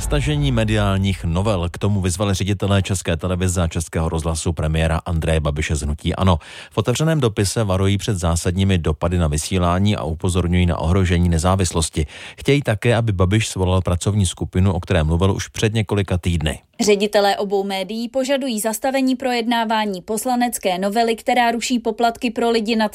stažení mediálních novel. K tomu vyzvali ředitelé České televize a Českého rozhlasu premiéra Andreje Babiše z hnutí ANO. V otevřeném dopise varují před zásadními dopady na vysílání a upozorňují na ohrožení nezávislosti. Chtějí také, aby Babiš svolal pracovní skupinu, o které mluvil už před několika týdny. Ředitelé obou médií požadují zastavení projednávání poslanecké novely, která ruší poplatky pro lidi nad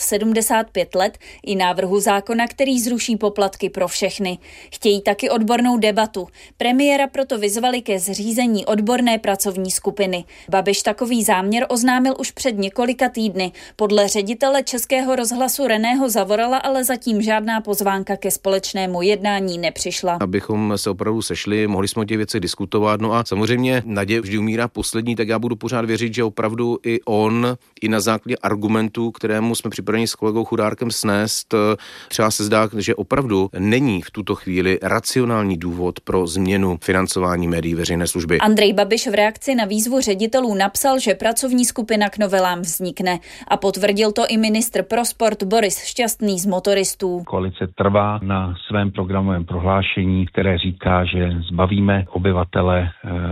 75 let, i návrhu zákona, který zruší poplatky pro všechny. Chtějí taky odbornou debatu. Premiéra proto vyzvali ke zřízení odborné pracovní skupiny. Babiš takový záměr oznámil už před několika týdny. Podle ředitele Českého rozhlasu Reného Zavorala ale zatím žádná pozvánka ke společnému jednání nepřišla. Abychom se opravdu sešli, mohli jsme o těch věcech diskutovat. No a samozřejmě naděje vždy umírá poslední, tak já budu pořád věřit, že opravdu i on, i na základě argumentů, kterému jsme připraveni s kolegou Chudárkem snést, třeba se zdá, že opravdu není v tuto chvíli racionální důvod pro změnu financování médií veřejné služby. Andrej Babiš v reakci na výzvu ředitelů napsal, že pracovní skupina k novelám vznikne, a potvrdil to i ministr pro sport Boris Šťastný z Motoristů. Koalice trvá na svém programovém prohlášení, které říká, že zbavíme obyvatele,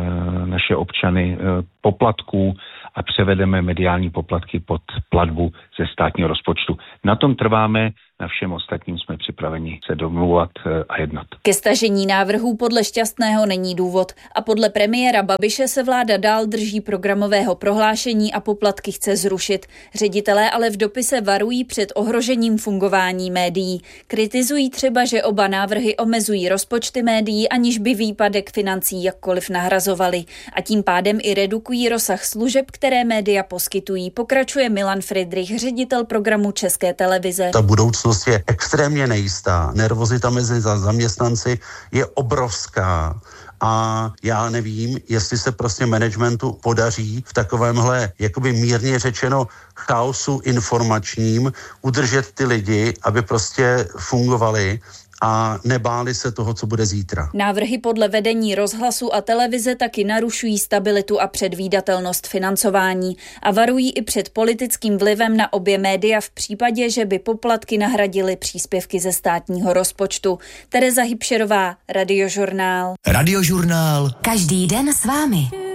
naše občany poplatků a převedeme mediální poplatky pod platbu ze státního rozpočtu. Na tom trváme, na všem ostatním jsme připraveni se domlouvat a jednat. Ke stažení návrhů podle Šťastného není důvod a podle premiéra Babiše se vláda dál drží programového prohlášení a poplatky chce zrušit. Ředitelé ale v dopise varují před ohrožením fungování médií. Kritizují třeba, že oba návrhy omezují rozpočty médií, aniž by výpadek financí jakkoliv nahrazovali, a tím pádem i redukují rozsah služeb, které média poskytují. Pokračuje Milan Friedrich, ředitel programu České televize. Ta budoucnost je extrémně nejistá. Nervozita mezi zaměstnanci je obrovská. A já nevím, jestli se prostě managementu podaří v takovémhle, jakoby mírně řečeno, chaosu informačním udržet ty lidi, aby prostě fungovali a nebáli se toho, co bude zítra. Návrhy podle vedení rozhlasu a televize taky narušují stabilitu a předvídatelnost financování a varují i před politickým vlivem na obě média v případě, že by poplatky nahradily příspěvky ze státního rozpočtu. Tereza Hybšerová, Radiožurnál. Radiožurnál. Každý den s vámi.